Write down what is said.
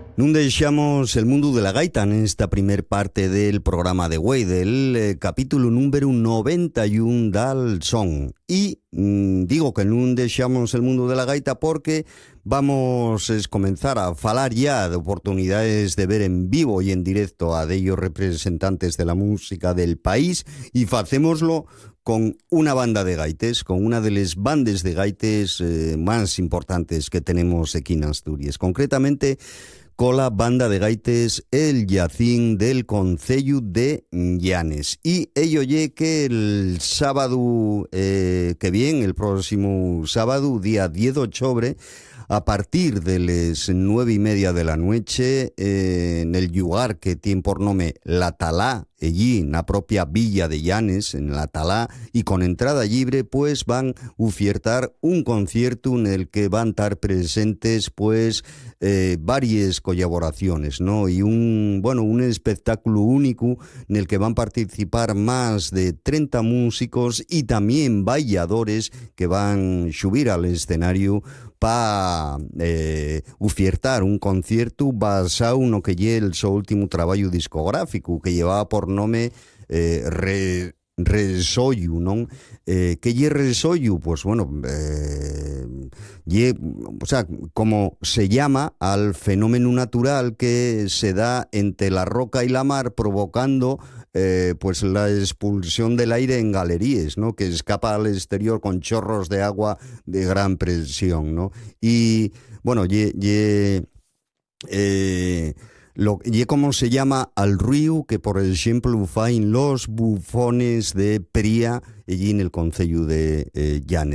Non deixamos el mundo de la gaita nesta primer parte del programa de Güey, del capítulo número 91 dal son. Y digo que non deixamos el mundo de la gaita porque vamos a comenzar a falar ya de oportunidades de ver en vivo y en directo a dellos representantes de la música del país, y facémoslo con una banda de gaites, con una de las bandas de gaites más importantes que tenemos aquí en Asturias. Concretamente, con la banda de gaites El Yacín del Concello de Llanes. Y ello ye que el sábado que viene, el próximo sábado, día 10 de octubre, a partir de las 9:30 de la noche, en el lugar que tiene por nombre La Talá, allí en la propia villa de Llanes, en La Talá, y con entrada libre, pues van a ofertar un concierto en el que van a estar presentes, pues, varias colaboraciones, ¿no? Y un espectáculo único en el que van a participar más de 30 músicos y también bailadores que van a subir al escenario para ofertar un concierto basado en lo que es el su último trabajo discográfico, que llevaba por nombre Resollo, ¿no? ¿Qué es Resollo? Pues bueno, o sea, como se llama al fenómeno natural que se da entre la roca y la mar, provocando pues la expulsión del aire en galerías, ¿no? Que escapa al exterior con chorros de agua de gran presión, ¿no? Y bueno, y como se llama al río que, por ejemplo, fain los bufones de Pría, allí en el concello de Llanes.